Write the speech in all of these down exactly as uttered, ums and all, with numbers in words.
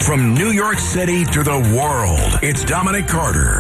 From New York City to the world, it's Dominic Carter.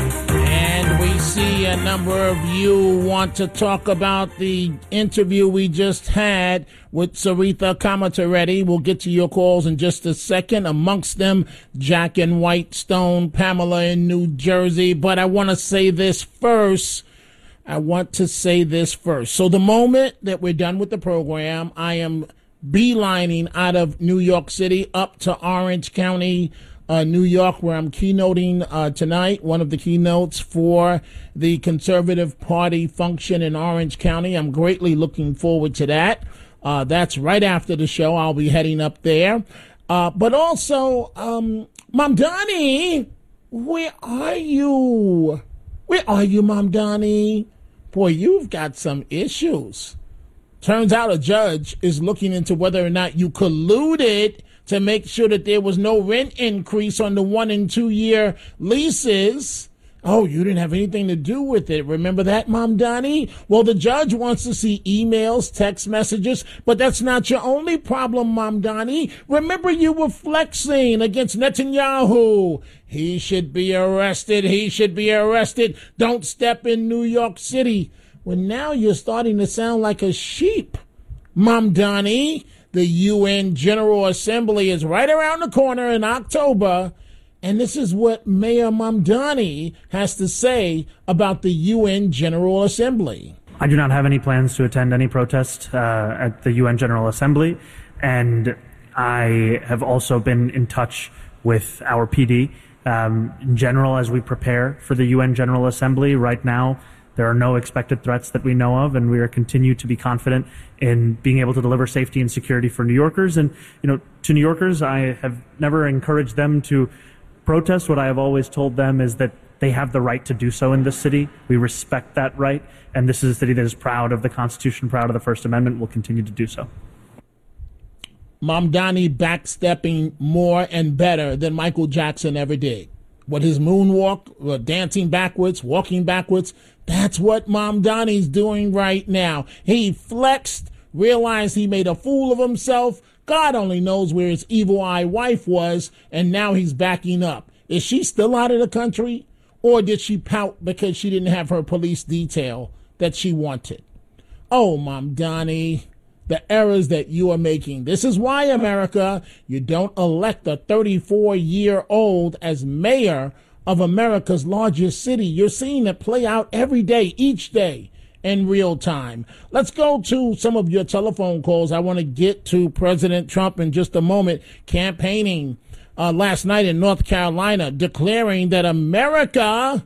And we see a number of you want to talk about the interview we just had with Sarita Kamatareddy. We'll get to your calls in just a second. Amongst them, Jack in Whitestone, Pamela in New Jersey. But I want to say this first. I want to say this first. So the moment that we're done with the program, I am beelining out of New York City up to Orange County, uh, New York, where I'm keynoting uh, tonight, one of the keynotes for the Conservative Party function in Orange County. I'm greatly looking forward to that. Uh, that's right after the show. I'll be heading up there. Uh, but also, um, Mamdani, where are you? Where are you, Mamdani? Boy, you've got some issues. Turns out a judge is looking into whether or not you colluded to make sure that there was no rent increase on the one and two year leases. Oh, you didn't have anything to do with it. Remember that, Mamdani? Well, the judge wants to see emails, text messages, but that's not your only problem, Mamdani. Remember you were flexing against Netanyahu. He should be arrested. He should be arrested. Don't step in New York City. Well, now you're starting to sound like a sheep, Mamdani. The U N General Assembly is right around the corner in October, and this is what Mayor Mamdani has to say about the U N General Assembly. I do not have any plans to attend any protest uh, at the U N General Assembly, and I have also been in touch with our P D. Um, in general, as we prepare for the U N General Assembly right now, there are no expected threats that we know of, and we are continue to be confident in being able to deliver safety and security for New Yorkers. And, you know, to New Yorkers, I have never encouraged them to protest. What I have always told them is that they have the right to do so in this city. We respect that right, and this is a city that is proud of the Constitution, proud of the First Amendment, will continue to do so. Mamdani backstepping more and better than Michael Jackson ever did. What his moonwalk, uh, dancing backwards, walking backwards, that's what Mamdani's doing right now. He flexed, realized he made a fool of himself. God only knows where his evil eye wife was, and now he's backing up. Is she still out of the country? Or did she pout because she didn't have her police detail that she wanted? Oh, Mamdani, the errors that you are making. This is why, America, you don't elect a thirty-four-year-old as mayor of America's largest city. You're seeing it play out every day, each day, in real time. Let's go to some of your telephone calls. I want to get to President Trump in just a moment, campaigning uh, last night in North Carolina, declaring that America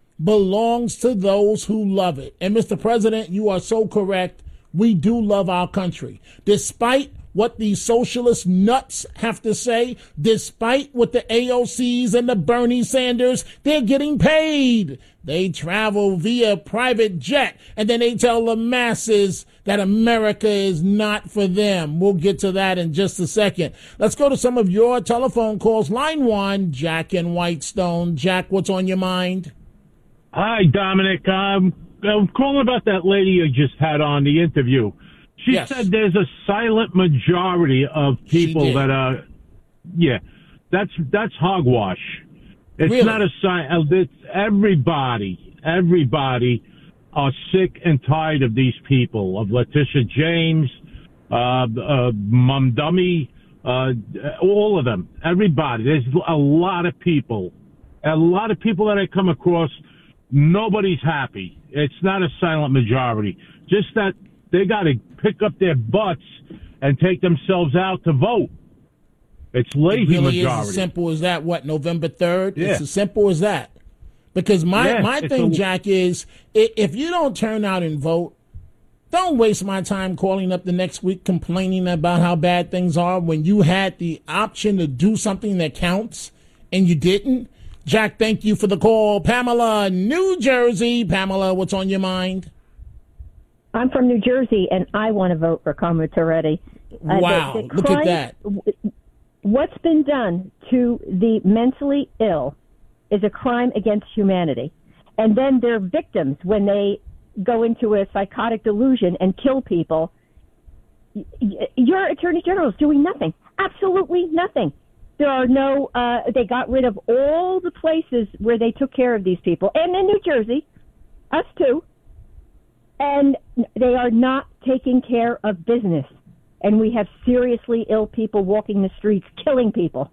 belongs to those who love it. And Mister President, you are so correct. We do love our country. Despite what these socialist nuts have to say, despite what the A O Cs and the Bernie Sanders, they're getting paid. They travel via private jet, and then they tell the masses that America is not for them. We'll get to that in just a second. Let's go to some of your telephone calls. Line one, Jack in Whitestone. Jack, what's on your mind? Hi, Dominic. Um, I'm calling about that lady you just had on the interview. She yes. said there's a silent majority of people that are, yeah, that's that's hogwash. It's really? not a sign. It's everybody, everybody are sick and tired of these people, of Letitia James, uh, uh, Mamdani, uh, all of them. Everybody. There's a lot of people, a lot of people that I come across. Nobody's happy. It's not a silent majority. Just that they got to pick up their butts and take themselves out to vote. It's lazy it really majority. Is as simple as that. What, November third? Yeah. It's as simple as that. Because my, yeah, my thing, a, Jack, is if you don't turn out and vote, don't waste my time calling up the next week complaining about how bad things are when you had the option to do something that counts and you didn't. Jack, thank you for the call. Pamela, New Jersey. Pamela, what's on your mind? I'm from New Jersey, and I want to vote for Kamatareddy. Uh, wow, the, the look crime, at that. What's been done to the mentally ill is a crime against humanity. And then they're victims when they go into a psychotic delusion and kill people. Your Attorney General is doing nothing, absolutely nothing. There are no, uh, they got rid of all the places where they took care of these people. And in New Jersey, us too. And they are not taking care of business. And we have seriously ill people walking the streets, killing people.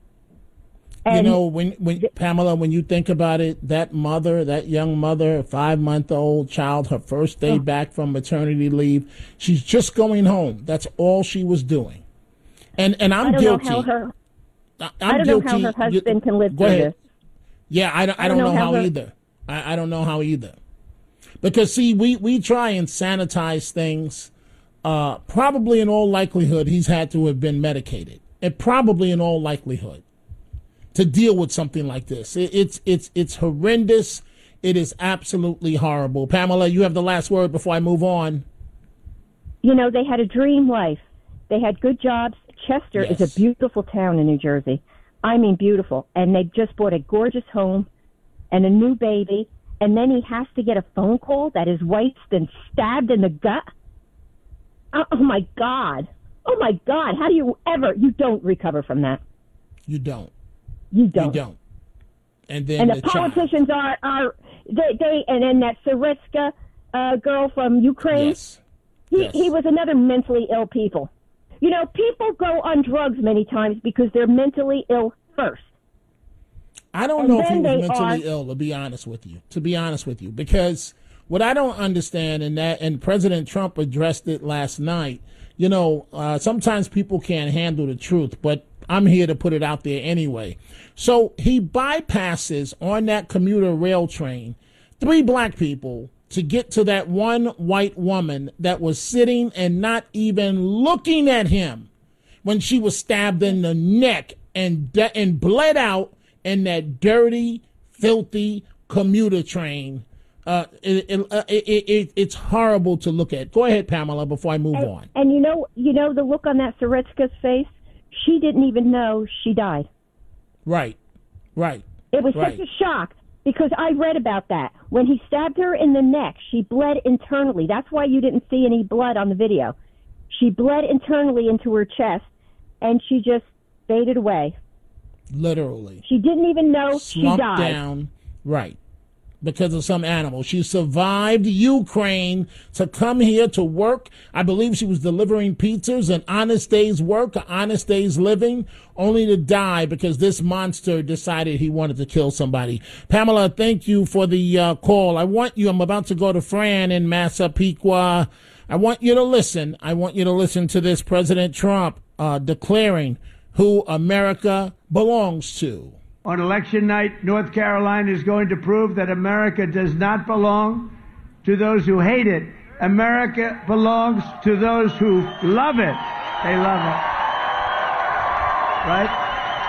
And you know, when, when Pamela, when you think about it, that mother, that young mother, five-month-old child, her first day oh. back from maternity leave, she's just going home. That's all she was doing. And and I'm I don't guilty. Know how her, I'm I don't guilty. know how her husband you, can live go through ahead. this. Yeah, I don't, I don't, I don't know, know how, how either. I, I don't know how either. Because, see, we, we try and sanitize things. Uh, probably in all likelihood, he's had to have been medicated. And probably in all likelihood. To deal with something like this. It, it's it's it's horrendous. It is absolutely horrible. Pamela, you have the last word before I move on. You know, they had a dream life. They had good jobs. Chester yes. is a beautiful town in New Jersey. I mean, beautiful. And they just bought a gorgeous home and a new baby. And then he has to get a phone call that his wife's been stabbed in the gut. Oh, oh my God. Oh, my God. How do you ever, you don't recover from that. You don't. You don't. You don't. And then and the, the politicians child. are, are they, they, and then that Saritska uh, girl from Ukraine. Yes. He, yes. he was another mentally ill people. You know, people go on drugs many times because they're mentally ill first. I don't and know if he was mentally are, ill, to be honest with you, to be honest with you, because what I don't understand, and that, and President Trump addressed it last night, you know, uh, sometimes people can't handle the truth, but I'm here to put it out there anyway. So he bypasses on that commuter rail train three black people to get to that one white woman that was sitting and not even looking at him when she was stabbed in the neck and de- and bled out in that dirty, filthy commuter train. Uh, it, it, it, it, it's horrible to look at. Go ahead, Pamela, before I move and, on. And you know, you know the look on that Saritska's face? She didn't even know she died. Right, right. It was right. such a shock because I read about that. When he stabbed her in the neck, she bled internally. That's why you didn't see any blood on the video. She bled internally into her chest, and she just faded away. Literally. She didn't even know Slumped she died. down, right, because of some animal. She survived Ukraine to come here to work. I believe she was delivering pizzas, an honest day's work, an honest day's living, only to die because this monster decided he wanted to kill somebody. Pamela, thank you for the uh, call. I want you, I'm about to go to Fran in Massapequa. I want you to listen. I want you to listen to this. President Trump uh, declaring who America belongs to. On election night, North Carolina is going to prove that America does not belong to those who hate it. America belongs to those who love it. They love it. Right?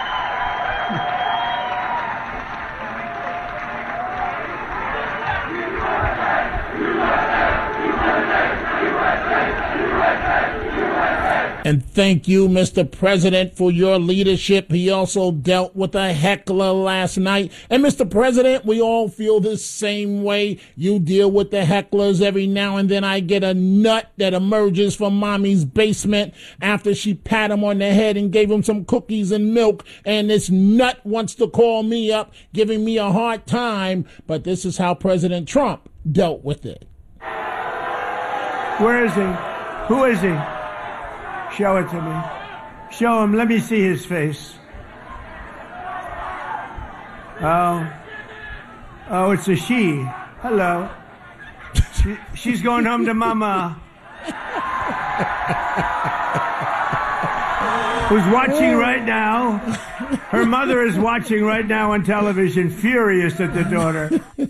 And thank you, Mister President, for your leadership. He also dealt with a heckler last night. And Mister President, we all feel the same way. You deal with the hecklers every now and then. I get a nut that emerges from mommy's basement after she pat him on the head and gave him some cookies and milk. And this nut wants to call me up, giving me a hard time. But this is how President Trump dealt with it. Where is he? Who is he? Show it to me. Show him. Let me see his face. Oh. Oh, it's a she. Hello. She, she's going home to mama. Who's watching right now. Her mother is watching right now on television, furious at the daughter.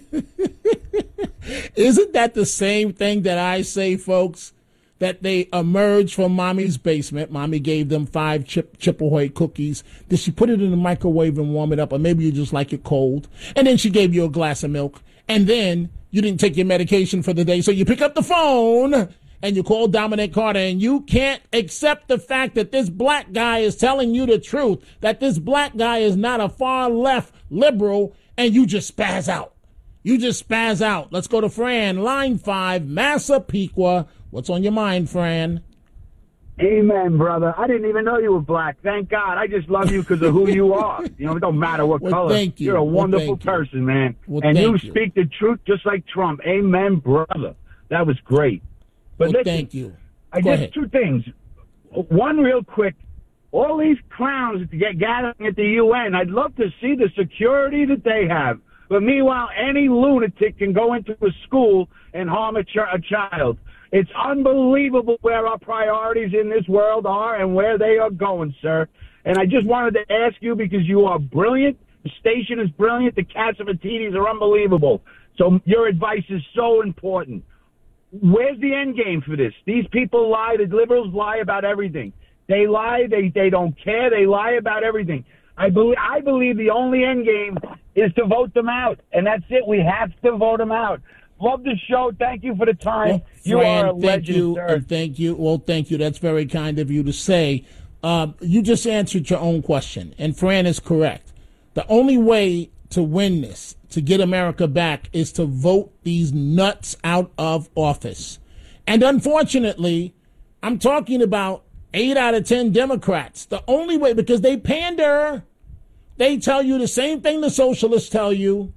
Isn't that the same thing that I say, folks? That they emerged from mommy's basement. Mommy gave them five chip Chippewa cookies. Did she put it in the microwave and warm it up? Or maybe you just like it cold. And then she gave you a glass of milk. And then you didn't take your medication for the day. So you pick up the phone and you call Dominic Carter. And you can't accept the fact that this black guy is telling you the truth. That this black guy is not a far left liberal. And you just spaz out. You just spaz out. Let's go to Fran, line five, Massapequa. What's on your mind, Fran? Amen, brother. I didn't even know you were black. Thank God. I just love you because of who you are. You know, it don't matter what well, color. Thank you. You're a well, wonderful person, man. Well, and you, you speak the truth just like Trump. Amen, brother. That was great. But well, listen, thank you. I Go guess ahead. two things. One real quick. All these clowns get gathering at the U N, I'd love to see the security that they have. But meanwhile, any lunatic can go into a school and harm a, ch- a child. It's unbelievable where our priorities in this world are and where they are going, sir. And I just wanted to ask you, because you are brilliant, the station is brilliant, the Catsimatidis are unbelievable. So your advice is so important. Where's the end game for this? These people lie, the liberals lie about everything. They lie, they, they don't care, they lie about everything. I believe, I believe the only end game is to vote them out, and that's it. We have to vote them out. Love the show. Thank you for the time. Well, you Fran, are a thank legend, you, sir. and thank you. Well, thank you. That's very kind of you to say. Uh, you just answered your own question, and Fran is correct. The only way to win this, to get America back, is to vote these nuts out of office. And unfortunately, I'm talking about eight out of ten Democrats. The only way, because they pander, they tell you the same thing the socialists tell you,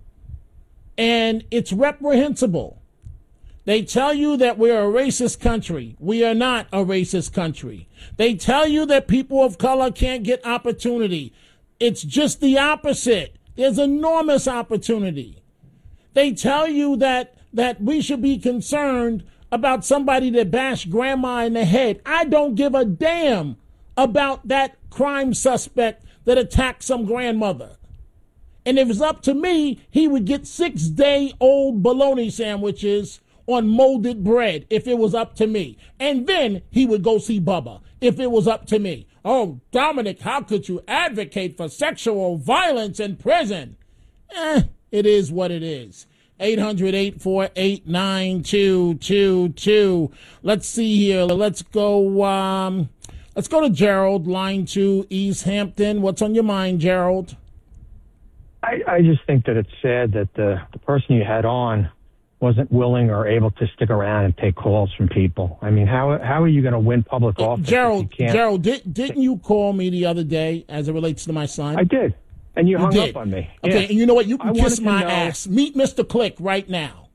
and it's reprehensible. They tell you that we're a racist country. We are not a racist country. They tell you that people of color can't get opportunity. It's just the opposite. There's enormous opportunity. They tell you that that we should be concerned about somebody that bashed grandma in the head. I don't give a damn about that crime suspect that attacked some grandmother. And if it's up to me, he would get six-day-old bologna sandwiches on molded bread if it was up to me. And then he would go see Bubba if it was up to me. Oh, Dominic, how could you advocate for sexual violence in prison? Eh, it is what it is. eight hundred, eight four eight, nine two two two. Let's see here. Let's go, um, let's go to Gerald, line two, East Hampton. What's on your mind, Gerald? I, I just think that it's sad that the, the person you had on wasn't willing or able to stick around and take calls from people. I mean, how how are you going to win public office? Gerald, if you can't? Gerald, did, didn't you call me the other day as it relates to my son? I did. And you, You hung did. up on me. Okay, Yeah. and you know what? You I can kiss wanted to my know- ass. Meet Mister Click right now.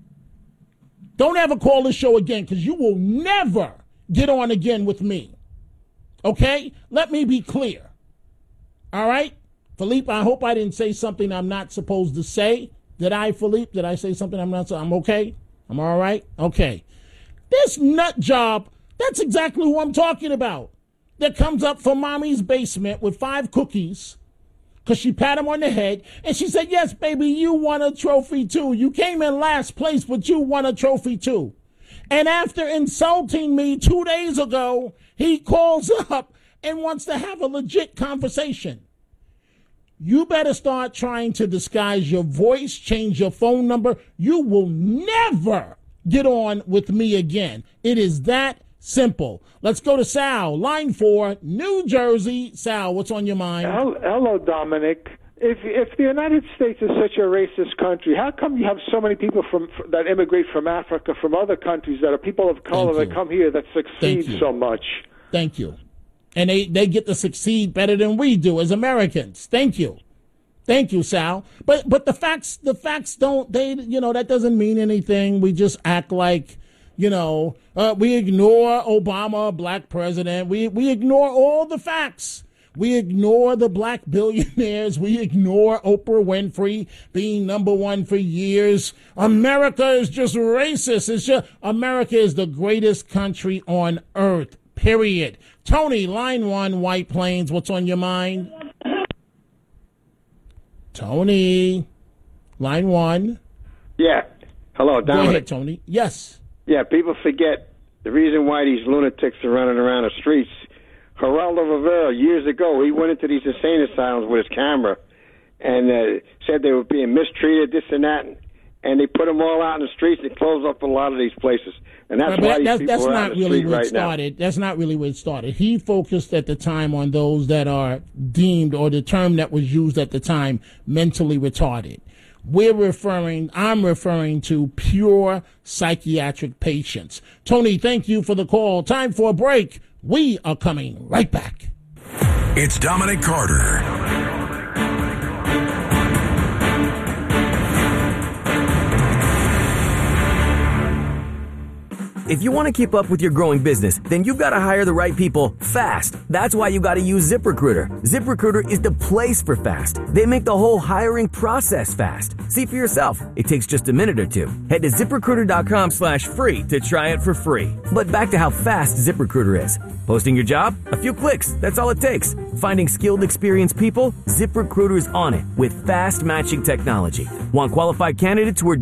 Don't ever call the show again, because you will never get on again with me. Okay? Let me be clear. All right? Philippe, I hope I didn't say something I'm not supposed to say. Did I, Philippe? Did I say something I'm not? I'm okay? I'm all right? Okay. This nut job, that's exactly who I'm talking about. That comes up from mommy's basement with five cookies, because she pat him on the head, and she said, yes, baby, you won a trophy too. You came in last place, but you won a trophy too. And after insulting me two days ago, he calls up and wants to have a legit conversation. You better start trying to disguise your voice, change your phone number. You will never get on with me again. It is that simple. Let's go to Sal, line four, New Jersey. Sal, what's on your mind? Hello, Dominic. If if the United States is such a racist country, how come you have so many people from that immigrate from Africa, from other countries, that are people of color that come here that succeed so much? Thank you. And they, they get to succeed better than we do as Americans. Thank you. Thank you, Sal. But but the facts the facts don't they you know that doesn't mean anything. We just act like, you know, uh, we ignore Obama, black president. We we ignore all the facts. We ignore the black billionaires. We ignore Oprah Winfrey being number one for years. America is just racist. It's just America is the greatest country on earth. Period. Tony, line one, White Plains. What's on your mind? Tony, line one. Yeah. Hello, Dominic. Go ahead, Tony. Yes. Yeah, people forget the reason why these lunatics are running around the streets. Geraldo Rivera, years ago, he went into these insane asylums with his camera and uh, said they were being mistreated, this and that, and, and they put them all out in the streets and closed up a lot of these places. And that's Right, why but these that's, people that's are out not in the really street where it right now. started. That's not really where it started. He focused at the time on those that are deemed, or the term that was used at the time, mentally retarded. We're referring, I'm referring to pure psychiatric patients. Tony, thank you for the call. Time for a break. We are coming right back. It's Dominic Carter. If you want to keep up with your growing business, then you've got to hire the right people fast. That's why you got to use ZipRecruiter. ZipRecruiter is the place for fast. They make the whole hiring process fast. See for yourself. It takes just a minute or two. Head to ZipRecruiter.com slash free to try it for free. But back to how fast ZipRecruiter is. Posting your job? A few clicks. That's all it takes. Finding skilled, experienced people? ZipRecruiter is on it with fast matching technology. Want qualified candidates who are